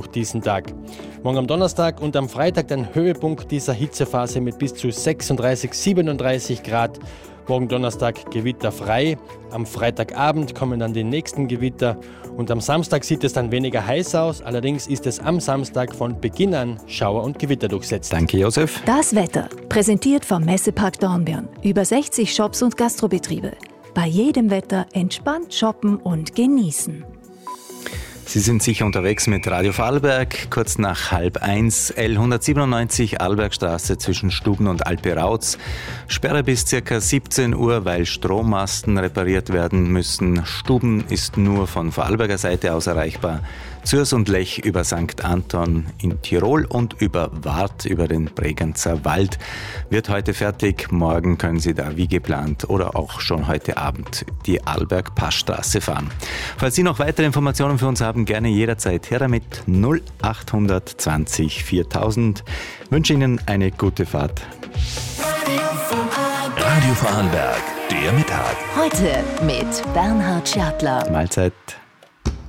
diesen Tag. Morgen am Donnerstag und am Freitag dann Höhepunkt dieser Hitzephase mit bis zu 36, 37 Grad. Morgen Donnerstag gewitterfrei. Am Freitagabend kommen dann die nächsten Gewitter. Und am Samstag sieht es dann weniger heiß aus. Allerdings ist es am Samstag von Beginn an Schauer und Gewitter durchsetzt. Danke, Josef. Das Wetter, präsentiert vom Messepark Dornbirn. Über 60 Shops und Gastrobetriebe. Bei jedem Wetter entspannt shoppen und genießen. Sie sind sicher unterwegs mit Radio Vorarlberg, kurz nach 12:30, L197 Arlbergstraße zwischen Stuben und Alperauz. Sperre bis ca. 17 Uhr, weil Strommasten repariert werden müssen. Stuben ist nur von Vorarlberger Seite aus erreichbar. Zürs und Lech über St. Anton in Tirol und über Wart über den Bregenzer Wald wird heute fertig. Morgen können Sie da wie geplant oder auch schon heute Abend die Arlberg-Passstraße fahren. Falls Sie noch weitere Informationen für uns haben, gerne jederzeit her damit 0820 4000. Ich wünsche Ihnen eine gute Fahrt. Radio Vorarlberg, der Mittag. Heute mit Bernhard Schertler. Mahlzeit.